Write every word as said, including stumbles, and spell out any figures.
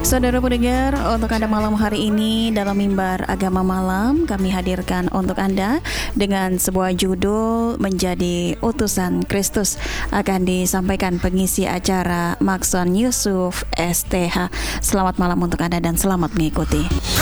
Saudara pendengar, untuk Anda malam hari ini dalam Mimbar Agama Malam kami hadirkan untuk Anda dengan sebuah judul Menjadi Utusan Kristus. Akan disampaikan pengisi acara Maxon Yusuf S T H. Selamat malam untuk Anda dan selamat mengikuti.